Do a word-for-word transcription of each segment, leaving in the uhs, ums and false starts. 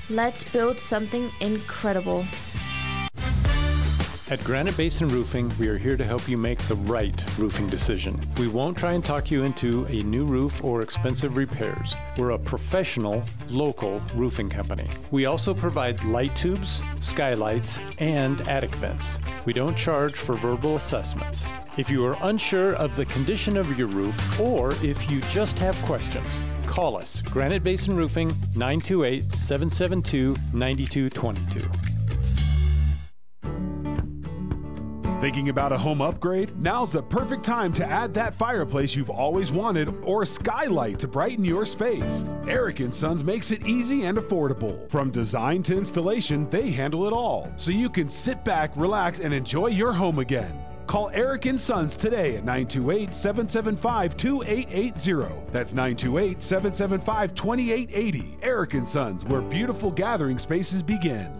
Let's build something incredible. At Granite Basin Roofing, we are here to help you make the right roofing decision. We won't try and talk you into a new roof or expensive repairs. We're a professional, local roofing company. We also provide light tubes, skylights, and attic vents. We don't charge for verbal assessments. If you are unsure of the condition of your roof, or if you just have questions, call us, Granite Basin Roofing, nine two eight, seven seven two, nine two two two. Thinking about a home upgrade? Now's the perfect time to add that fireplace you've always wanted or a skylight to brighten your space. Eric and Sons makes it easy and affordable. From design to installation, they handle it all, so you can sit back, relax, and enjoy your home again. Call Eric and Sons today at nine two eight, seven seven five, two eight eight zero. That's nine two eight, seven seven five, two eight eight zero. Eric and Sons, where beautiful gathering spaces begin.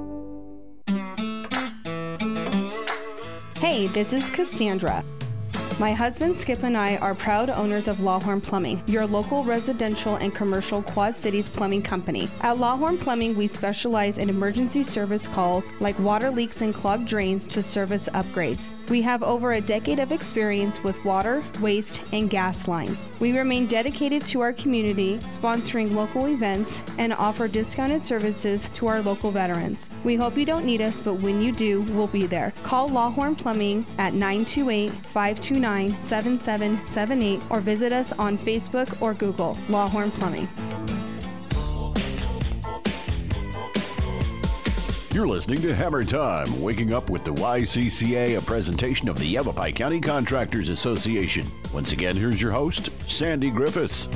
Hey, this is Cassandra. My husband Skip and I are proud owners of Lawhorn Plumbing, your local residential and commercial Quad Cities plumbing company. At Lawhorn Plumbing, we specialize in emergency service calls like water leaks and clogged drains to service upgrades. We have over a decade of experience with water, waste, and gas lines. We remain dedicated to our community, sponsoring local events, and offer discounted services to our local veterans. We hope you don't need us, but when you do, we'll be there. Call Lawhorn Plumbing at nine two eight, five two nine, seven seven seven eight or visit us on Facebook or Google, Lawhorn Plumbing. You're listening to Hammer Time, waking up with the Y C C A, a presentation of the Yavapai County Contractors Association. Once again, here's your host, Sandy Griffiths.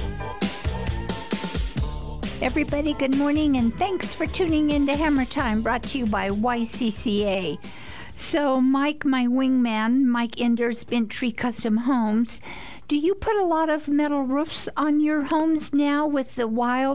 Everybody, good morning, and thanks for tuning in to Hammer Time, brought to you by Y C C A. So, Mike, my wingman, Mike Enders, Bent Tree Custom Homes, do you put a lot of metal roofs on your homes now with the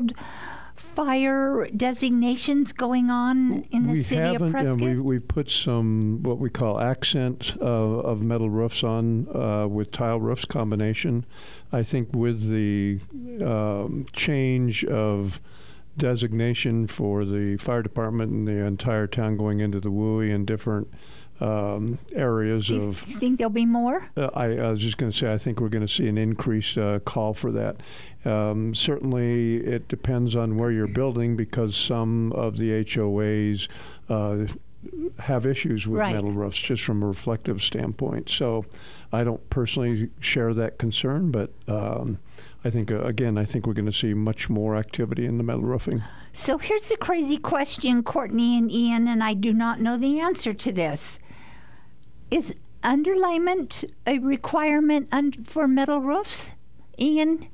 wildfire designations going on in the we city haven't, of Prescott? And we, we've put some, what we call accent uh, of metal roofs on uh, with tile roofs combination. I think with the um, change of designation for the fire department and the entire town going into the W U I and different um, areas Do you of. th- think there'll be more? Uh, I, I was just going to say, I think we're going to see an increased uh, call for that. Um, certainly, it depends on where you're building because some of the H O As uh, have issues with right. metal roofs just from a reflective standpoint. So I don't personally share that concern, but um, I think, uh, again, I think we're going to see much more activity in the metal roofing. So here's a crazy question, Courtney and Ian, and I do not know the answer to this. Is underlayment a requirement un- for metal roofs? Ian?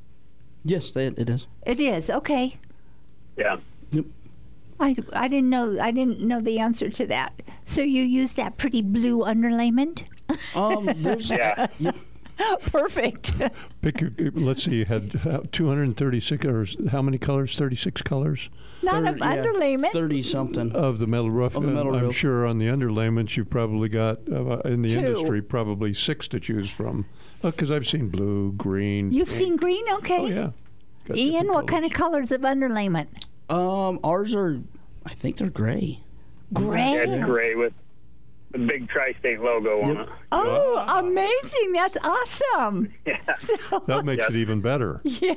Yes, it, it is. It is, okay. Yeah. Yep. I, I didn't know I didn't know the answer to that. So you use that pretty blue underlayment? Um, there's, yeah. Yep. Perfect. Pick your, let's see, you had uh, two hundred thirty-six, or how many colors? thirty-six colors? Not Thir- of yeah, thirty-something. thirty-something. Of the metal roof. Of the metal I'm roof. sure on the underlayments you've probably got, uh, in the Two. industry, probably six to choose from. Because I've seen blue, green. You've pink. seen green? Okay. Oh, yeah. Got Ian, different what kind of colors. colors of underlayment? Um, ours are, I think they're gray. Gray? Yeah, it's gray with the big Tri-State logo on Yep. it. Oh, amazing. That's awesome. Yeah. So, That makes Yes. it even better. yes.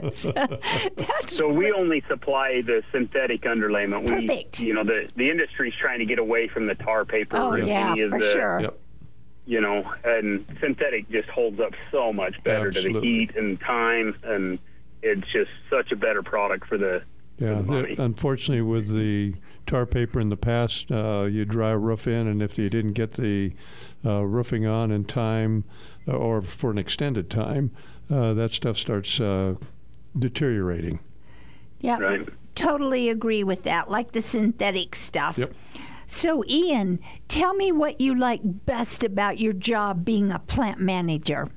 That's So we only supply the synthetic underlayment. We, Perfect. You know, the the industry's trying to get away from the tar paper. Oh, and yeah, any of for the, sure. Yep. You know, and synthetic just holds up so much better to the Absolutely. heat and time, and it's just such a better product for the Yeah, for the money. the, unfortunately, with the tar paper in the past, uh, you dry a roof in, and if you didn't get the uh, roofing on in time, uh, or for an extended time, uh, that stuff starts uh, deteriorating. Yeah, Right. totally agree with that, like the synthetic stuff. Yep. So, Ian, tell me what you like best about your job being a plant manager.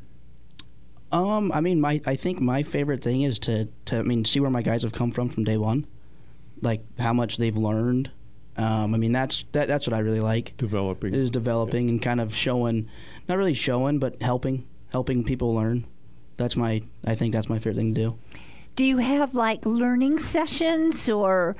Um, I mean, my I think my favorite thing is to, to I mean, see where my guys have come from from day one, like how much they've learned. Um, I mean, that's that, that's what I really like. Developing. Is developing and kind of showing, not really showing, but helping helping people learn. That's my I think that's my favorite thing to do. Do you have like learning sessions or